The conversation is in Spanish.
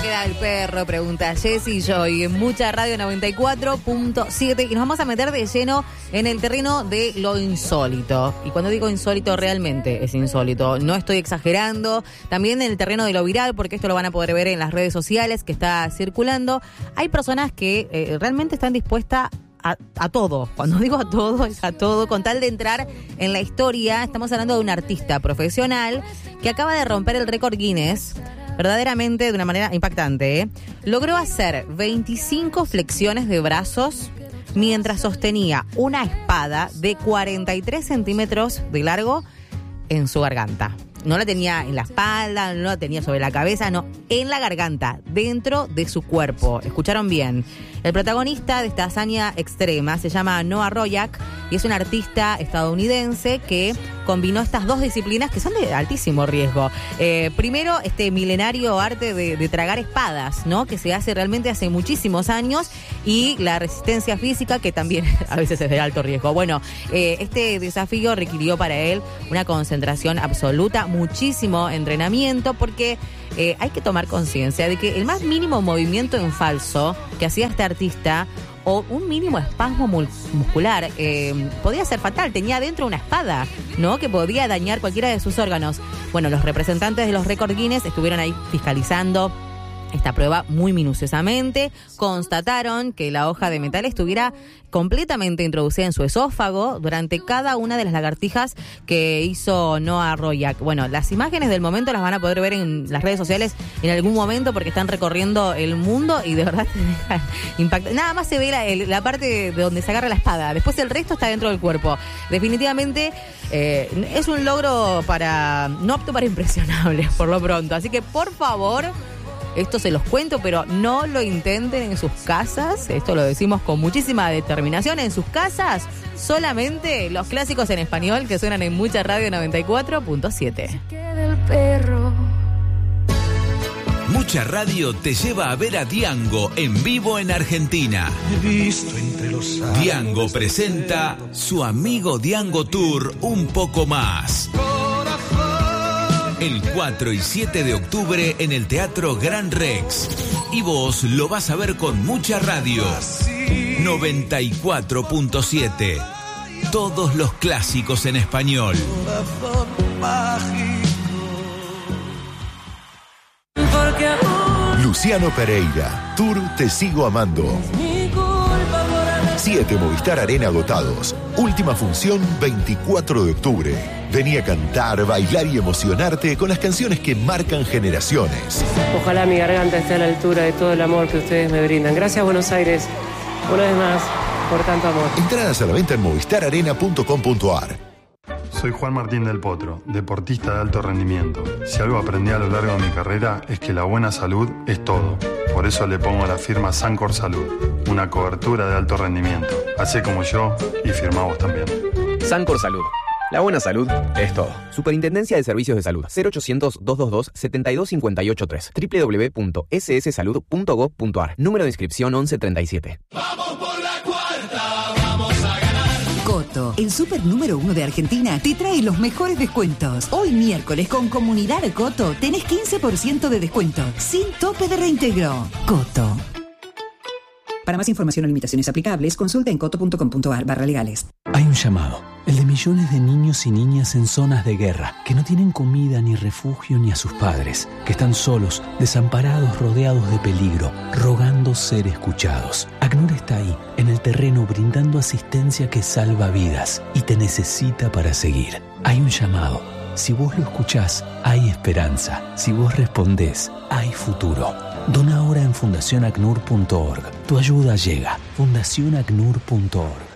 queda el perro? Pregunta Jessy Joy en Mucha Radio 94.7 y nos vamos a meter de lleno en el terreno de lo insólito. Y cuando digo insólito, realmente es insólito. No estoy exagerando. También en el terreno de lo viral, porque esto lo van a poder ver en las redes sociales que está circulando. Hay personas que realmente están dispuestas a todo. Cuando digo a todo, es a todo. Con tal de entrar en la historia, estamos hablando de un artista profesional que acaba de romper el récord Guinness, verdaderamente de una manera impactante, ¿eh? Logró hacer 25 flexiones de brazos mientras sostenía una espada de 43 centímetros de largo en su garganta. No la tenía en la espalda, no la tenía sobre la cabeza, no, en la garganta, dentro de su cuerpo. ¿Escucharon bien? El protagonista de esta hazaña extrema se llama Noah Royak y es un artista estadounidense que combinó estas dos disciplinas que son de altísimo riesgo. Primero, este milenario arte de tragar espadas, ¿no? Que se hace realmente hace muchísimos años, y la resistencia física, que también a veces es de alto riesgo. Bueno, este desafío requirió para él una concentración absoluta, muchísimo entrenamiento, porque hay que tomar conciencia de que el más mínimo movimiento en falso que hacía este artista, o un mínimo espasmo muscular, podía ser fatal. Tenía adentro una espada, ¿no?, que podía dañar cualquiera de sus órganos. Bueno, los representantes de los récord Guinness estuvieron ahí fiscalizando esta prueba muy minuciosamente. Constataron que la hoja de metal estuviera completamente introducida en su esófago durante cada una de las lagartijas que hizo Noah Royak. Bueno, las imágenes del momento las van a poder ver en las redes sociales en algún momento, porque están recorriendo el mundo y de verdad te dejan impactado. Nada más se ve la parte de donde se agarra la espada. Después el resto está dentro del cuerpo. Definitivamente es un logro no apto para impresionables por lo pronto. Así que, por favor, esto se los cuento, pero no lo intenten en sus casas. Esto lo decimos con muchísima determinación. En sus casas, solamente los clásicos en español que suenan en Mucha Radio 94.7. Mucha Radio te lleva a ver a Diango en vivo en Argentina. Diango presenta su Amigo Diango Tour Un Poco Más. El 4 y 7 de octubre en el Teatro Gran Rex. Y vos lo vas a ver con Mucha Radio 94.7. Todos los clásicos en español. Luciano Pereira, Tour Te Sigo Amando. 7 Movistar Arena agotados. Última función 24 de octubre. Vení a cantar, bailar y emocionarte con las canciones que marcan generaciones. Ojalá mi garganta esté a la altura de todo el amor que ustedes me brindan. Gracias, Buenos Aires, una vez más, por tanto amor. Entradas a la venta en movistararena.com.ar. Soy Juan Martín del Potro, deportista de alto rendimiento. Si algo aprendí a lo largo de mi carrera es que la buena salud es todo. Por eso le pongo a la firma Sancor Salud, una cobertura de alto rendimiento. Hacé como yo y firmá vos también. Sancor Salud. La buena salud es todo. Superintendencia de Servicios de Salud. 0800-222-72583. www.sssalud.gov.ar. Número de inscripción 1137. ¡Vamos por la cuarta! ¡Vamos a ganar! Coto, el súper número 1 de Argentina, te trae los mejores descuentos. Hoy miércoles con Comunidad Coto tenés 15% de descuento, sin tope de reintegro. Coto. Para más información o limitaciones aplicables, consulta en coto.com.ar/legales. Hay un llamado, el de millones de niños y niñas en zonas de guerra, que no tienen comida ni refugio ni a sus padres, que están solos, desamparados, rodeados de peligro, rogando ser escuchados. ACNUR está ahí, en el terreno, brindando asistencia que salva vidas y te necesita para seguir. Hay un llamado. Si vos lo escuchás, hay esperanza. Si vos respondés, hay futuro. Dona ahora en fundacionacnur.org. Tu ayuda llega. fundacionacnur.org.